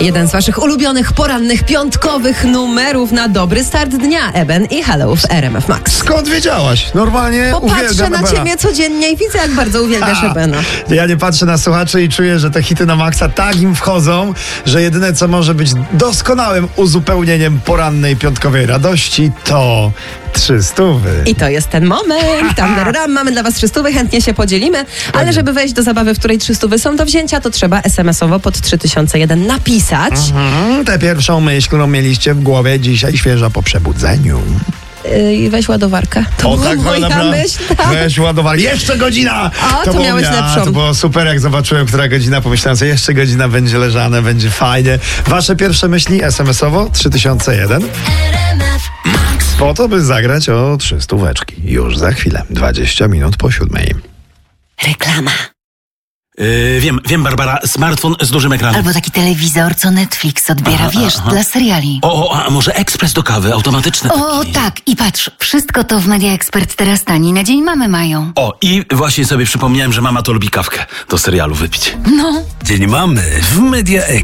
Jeden z waszych ulubionych porannych, piątkowych numerów na dobry start dnia. Eben i Hello w RMF Max. Skąd wiedziałaś? Normalnie Popatrzę uwielbiam na Ebena. ciebie codziennie i widzę, jak bardzo uwielbiasz Ebena. Ja nie patrzę na słuchaczy i czuję, że te hity na maksa tak im wchodzą, że jedyne, co może być doskonałym uzupełnieniem porannej, piątkowej radości, to 300. I to jest ten moment. Tam, mamy dla was 300, chętnie się podzielimy, ale żeby wejść do zabawy, w której 300 są do wzięcia, to trzeba SMS-owo pod 3001 napisać. Tę pierwszą myśl, którą mieliście w głowie dzisiaj, świeża po przebudzeniu. I weź ładowarkę. To była moja myśl. Tak. Weź ładowarkę. Jeszcze godzina! To było miałeś lepszą. To było super, jak zobaczyłem, która godzina. Pomyślałem sobie, jeszcze godzina będzie leżane, będzie fajnie. Wasze pierwsze myśli SMS-owo 3001. Po to, by zagrać o 300 już za chwilę. 20 minut po 7. Reklama. Wiem, Barbara, smartfon z dużym ekranem. Albo taki telewizor, co Netflix odbiera, dla seriali. A może ekspres do kawy, automatyczny taki. Tak, i patrz, wszystko to w Media Expert teraz tani na Dzień Mamy mają. I właśnie sobie przypomniałem, że mama to lubi kawkę do serialu wypić. No. Dzień Mamy w Media Expert.